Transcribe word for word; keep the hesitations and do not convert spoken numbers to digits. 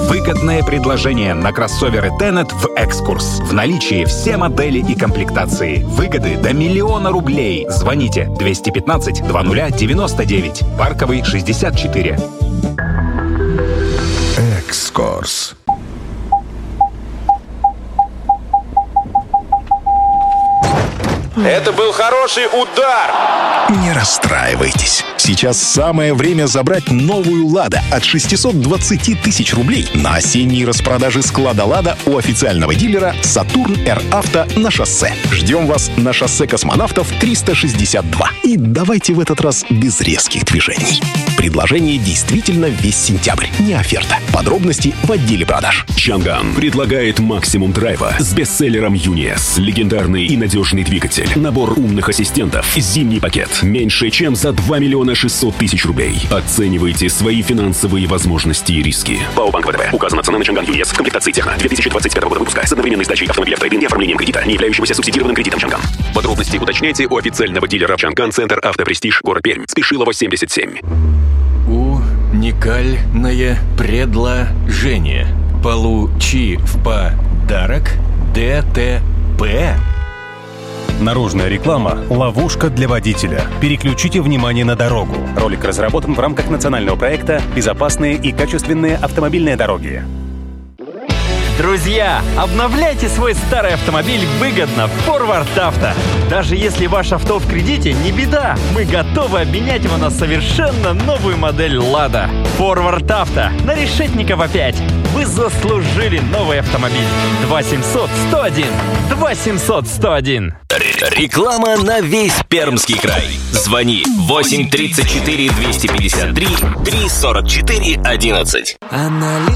Выгодное предложение на кроссоверы Tenet в «Экскурс». В наличии все модели и комплектации. Выгоды до миллиона рублей. Звоните двести пятнадцать двадцать девяносто девять. Парковый шестьдесят четыре. «Экскурс». Это был хороший удар! Не расстраивайтесь. Сейчас самое время забрать новую «Лада» от шестисот двадцати тысяч рублей на осенние распродажи склада «Лада» у официального дилера «Сатурн Р Авто» на шоссе. Ждем вас на шоссе Космонавтов триста шестьдесят два. И давайте в этот раз без резких движений. Предложение действительно весь сентябрь. Не оферта. Подробности в отделе продаж. Чанган предлагает максимум драйва с бестселлером Юниес. Легендарный и надежный двигатель. Набор умных ассистентов. Зимний пакет. Меньше, чем за два миллиона шестьсот тысяч рублей. Оценивайте свои финансовые возможности и риски. ПАО «Банк ВТБ». Указана цена на Чанган Юниес в комплектации Техно две тысячи двадцать пятого года выпуска с одновременной сдачей автомобиля в трейд-ин и оформлением кредита, не являющегося субсидированным кредитом Чанган. Подробности уточняйте у официального дилера Чанган Центр Автопрестиж, город Пермь. Спешилово семьдесят семь. Уникальное предложение. Получи в подарок ДТП. Наружная реклама – ловушка для водителя. Переключите внимание на дорогу. Ролик разработан в рамках национального проекта «Безопасные и качественные автомобильные дороги». Друзья, обновляйте свой старый автомобиль выгодно в Forward Авто. Даже если ваше авто в кредите, не беда. Мы готовы обменять его на совершенно новую модель «Лада». Forward Авто. На Решетникова пять. Вы заслужили новый автомобиль. два семьсот сто один. два семьсот сто один. Реклама на весь Пермский край. Звони восемь тридцать четыре двести пятьдесят три три сорок четыре одиннадцать.